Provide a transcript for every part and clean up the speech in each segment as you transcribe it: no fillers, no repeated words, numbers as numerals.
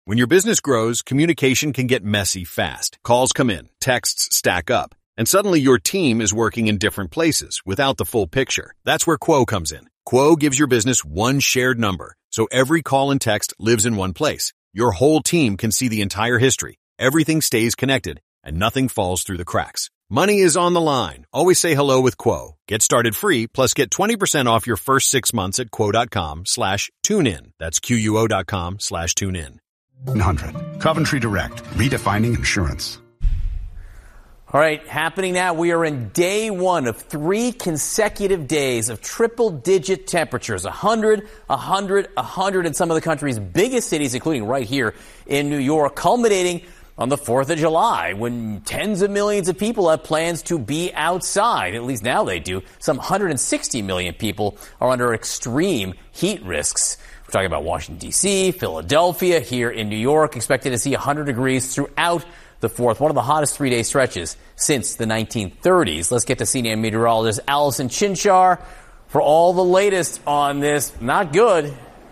When your business grows, communication can get messy fast. Calls come in, texts stack up, and suddenly your team is working in different places without the full picture. That's where Quo comes in. Quo gives your business one shared number, so every call and text lives in one place. Your whole team can see the entire history. Everything stays connected, and nothing falls through the cracks. Money is on the line. Always say hello with Quo. Get started free, plus get 20% off your first 6 months at quo.com/tunein. That's QUO.com/tunein. 100. Coventry Direct, redefining insurance. All right, happening now. We are in day one of 3 consecutive days of triple-digit temperatures. 100, 100, 100 in some of the country's biggest cities, including right here in New York, culminating on the 4th of July, when tens of millions of people have plans to be outside. At least now they do. Some 160 million people are under extreme heat risks. We're talking about Washington, D.C., Philadelphia, here in New York, expected to see 100 degrees throughout the 4th, one of the hottest 3-day stretches since the 1930s. Let's get to senior meteorologist Allison Chinchar for all the latest on this. Not good.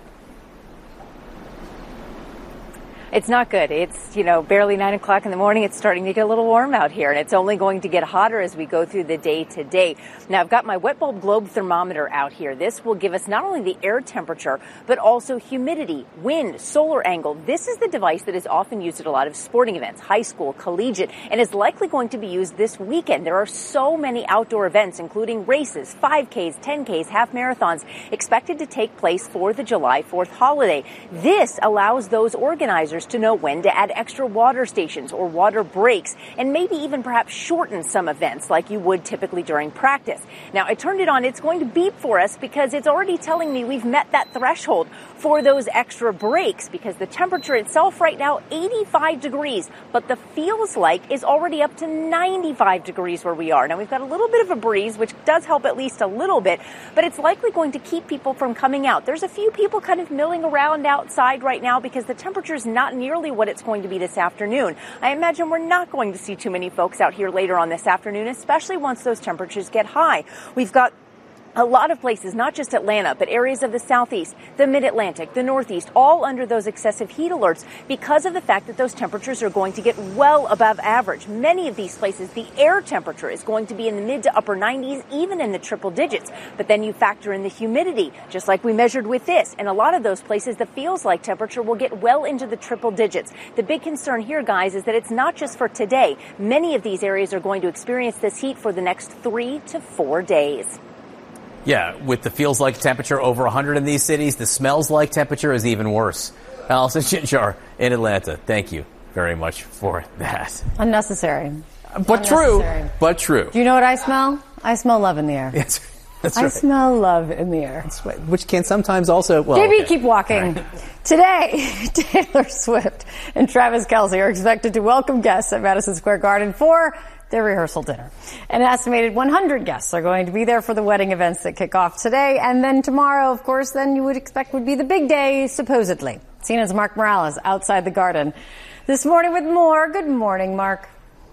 It's not good. It's, barely 9 o'clock in the morning. It's starting to get a little warm out here, and it's only going to get hotter as we go through the day today. Now, I've got my wet bulb globe thermometer out here. This will give us not only the air temperature, but also humidity, wind, solar angle. This is the device that is often used at a lot of sporting events, high school, collegiate, and is likely going to be used this weekend. There are so many outdoor events, including races, 5Ks, 10Ks, half marathons, expected to take place for the July 4th holiday. This allows those organizers to know when to add extra water stations or water breaks, and maybe even perhaps shorten some events like you would typically during practice. Now, I turned it on. It's going to beep for us because it's already telling me we've met that threshold for those extra breaks, because the temperature itself right now, 85 degrees, but the feels like is already up to 95 degrees where we are. Now, we've got a little bit of a breeze, which does help at least a little bit, but it's likely going to keep people from coming out. There's a few people kind of milling around outside right now because the temperature is not nearly what it's going to be this afternoon. I imagine we're not going to see too many folks out here later on this afternoon, especially once those temperatures get high. We've got a lot of places, not just Atlanta, but areas of the southeast, the mid-Atlantic, the northeast, all under those excessive heat alerts because of the fact that those temperatures are going to get well above average. Many of these places, the air temperature is going to be in the mid to upper 90s, even in the triple digits. But then you factor in the humidity, just like we measured with this. And a lot of those places, the feels like temperature will get well into the triple digits. The big concern here, guys, is that it's not just for today. Many of these areas are going to experience this heat for the next 3 to 4 days. Yeah, with the feels like temperature over 100 in these cities, the smells like temperature is even worse. Allison Chinchar in Atlanta, thank you very much for that. Unnecessary. But Unnecessary. true. Do you know what I smell? I smell love in the air. Yes, that's I right. smell love in the air. That's right. Which can sometimes also, JB, keep walking. Right. Today, Taylor Swift and Travis Kelce are expected to welcome guests at Madison Square Garden for their rehearsal dinner. An estimated 100 guests are going to be there for the wedding events that kick off today. And then tomorrow, of course, then you would expect would be the big day, supposedly. CNN's Mark Morales outside the Garden this morning with more. Good morning, Mark.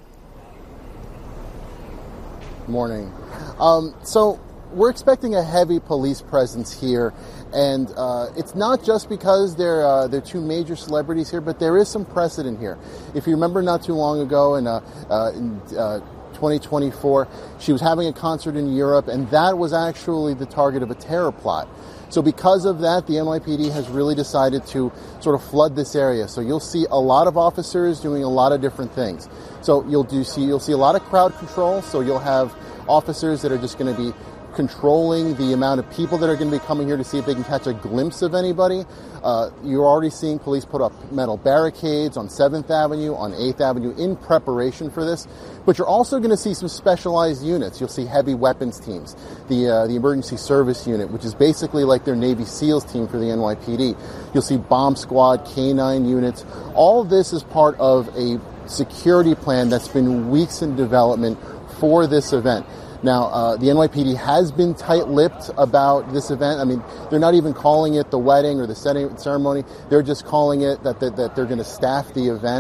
Morning. So we're expecting a heavy police presence here. And it's not just because they're two major celebrities here, but there is some precedent here. If you remember not too long ago in 2024, she was having a concert in Europe, and that was actually the target of a terror plot. So because of that, the NYPD has really decided to sort of flood this area. So you'll see a lot of officers doing a lot of different things. So you'll see a lot of crowd control. So you'll have officers that are just going to be controlling the amount of people that are going to be coming here to see if they can catch a glimpse of anybody. You're already seeing police put up metal barricades on 7th Avenue, on 8th Avenue in preparation for this. But you're also going to see some specialized units. You'll see heavy weapons teams, the emergency service unit, which is basically like their Navy SEALs team for the NYPD. You'll see bomb squad, K-9 units. All of this is part of a security plan that's been weeks in development for this event. Now, the NYPD has been tight-lipped about this event. I mean, they're not even calling it the wedding or the ceremony. They're just calling it that they're going to staff the event.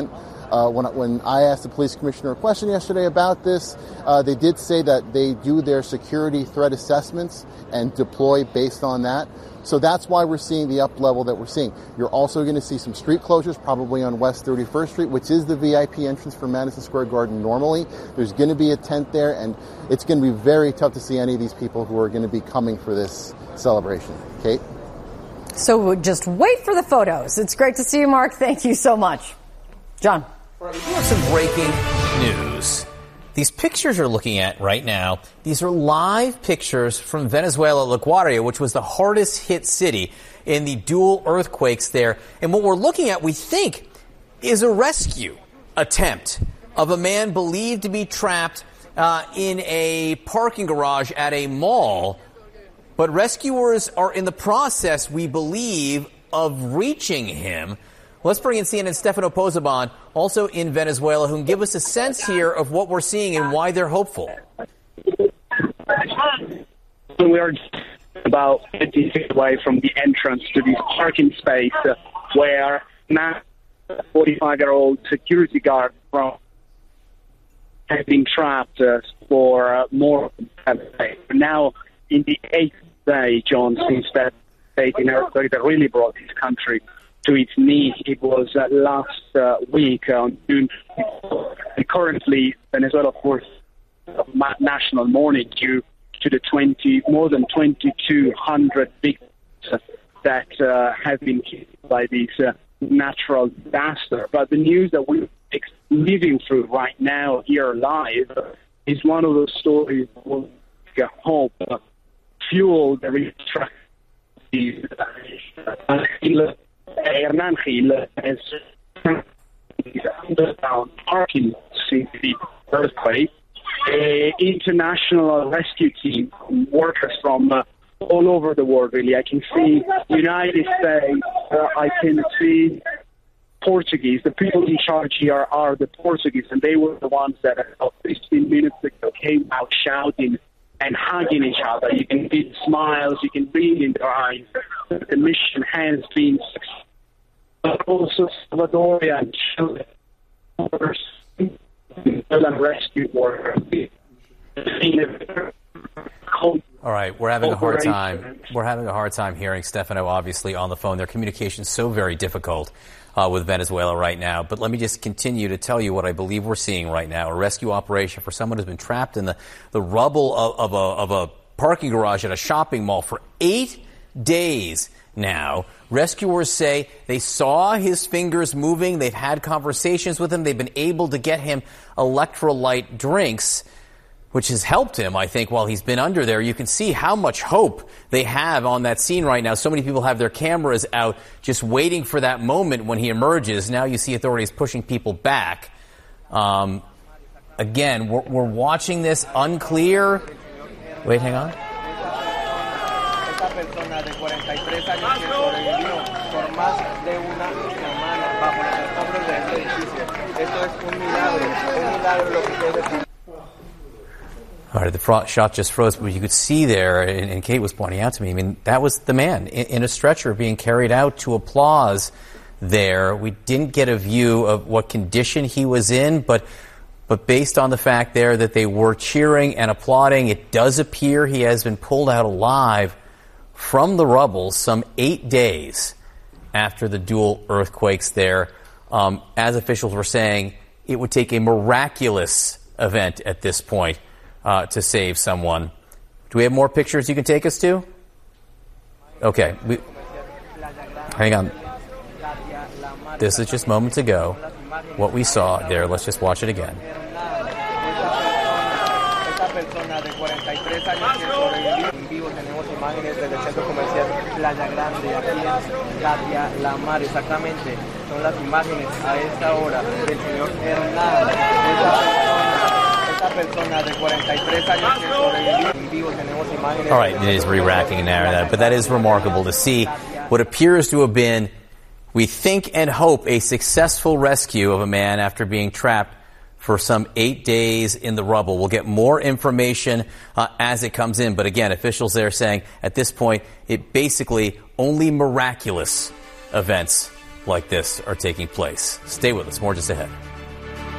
When I asked the police commissioner a question yesterday about this, they did say that they do their security threat assessments and deploy based on that. So that's why we're seeing the up level that we're seeing. You're also going to see some street closures, probably on West 31st Street, which is the VIP entrance for Madison Square Garden normally. There's going to be a tent there, and it's going to be very tough to see any of these people who are going to be coming for this celebration. Kate? So just wait for the photos. It's great to see you, Mark. Thank you so much. John? We have some breaking news. These pictures you're looking at right now, these are live pictures from Venezuela, LaGuardia, which was the hardest hit city in the dual earthquakes there. And what we're looking at, we think, is a rescue attempt of a man believed to be trapped in a parking garage at a mall. But rescuers are in the process, we believe, of reaching him. Let's bring in CNN's Stefano Pozzebon, also in Venezuela, who can give us a sense here of what we're seeing and why they're hopeful. We are about 50 feet away from the entrance to this parking space where now a 45-year-old security guard from has been trapped for more than 7 days. Now, in the 8th day, John, since that state in earthquake that really brought this country to its knees. It was last week on June. And currently, Venezuela, of course, national mourning due to the more than 2,200 victims that have been killed by this natural disaster. But the news that we're living through right now here live is one of those stories that will hope fuel the reconstruction. Hernan Gil has underground parking since the earthquake. International rescue team, workers from all over the world, really. I can see United States, I can see Portuguese. The people in charge here are the Portuguese, and they were the ones that about 15 minutes ago came out shouting and hugging each other. You can see the smiles, you can read in their eyes. The mission has been successful. But also Salvadorian children, rescue workers. All right, we're having a hard time. We're having a hard time hearing Stefano, obviously, on the phone. Their communication's so very difficult with Venezuela right now. But let me just continue to tell you what I believe we're seeing right now. A rescue operation for someone who's been trapped in the rubble of a parking garage at a shopping mall for 8 days now. Rescuers say they saw his fingers moving. They've had conversations with him. They've been able to get him electrolyte drinks, which has helped him, I think, while he's been under there. You can see how much hope they have on that scene right now. So many people have their cameras out just waiting for that moment when he emerges. Now you see authorities pushing people back. Again, we're watching this unclear. Wait, hang on. Persona de 43 años que sobrevivió por más de una semana bajo los escombros de este edificio. Esto es un milagro lo que ustedes. All right, the shot just froze, but you could see there, and Kate was pointing out to me, I mean, that was the man in a stretcher being carried out to applause there. We didn't get a view of what condition he was in, but based on the fact there that they were cheering and applauding, it does appear he has been pulled out alive from the rubble some 8 days after the dual earthquakes there. As officials were saying, it would take a miraculous event at this point to save someone. Do we have more pictures you can take us to? Okay. Hang on. This is just moments ago what we saw there. Let's just watch it again. Persona de 43 años que sobrevivió en vivo. Tenemos imágenes del centro comercial Playa Grande aquí en Katia La Mar. Exactamente son las imágenes a esta hora del señor Hernán. Esta persona de 43 años que sobrevivió en vivo. Tenemos imágenes. All right, it is re-racking now, but that is remarkable to see what appears to have been, we think and hope, a successful rescue of a man after being trapped for some 8 days in the rubble. We'll get more information as it comes in. But again, officials there saying at this point, it basically only miraculous events like this are taking place. Stay with us. More just ahead.